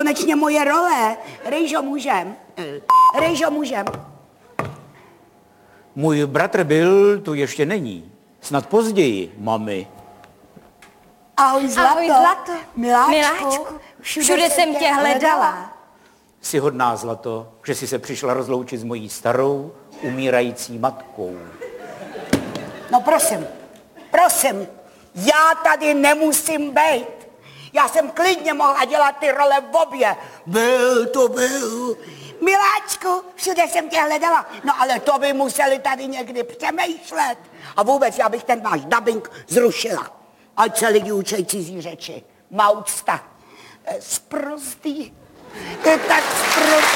konečně moje role. Rejžo, můžem. Rejžo, můžem. Můj bratr byl, tu ještě není. Snad později, mami. Ahoj, Zlato. Ahoj, Zlato. Miláčku, všude jsem tě hledala. Jsi hodná, Zlato, že jsi se přišla rozloučit s mojí starou, umírající matkou. No prosím, já tady nemusím být. Já jsem klidně mohla dělat ty role v obě. Byl. Miláčku, všude jsem tě hledala. No ale to by museli tady někdy přemýšlet. A vůbec já bych ten váš dabing zrušila. Ať se lidi učej cizí řeči. Má úcta. Sprostý. Tak sprostý.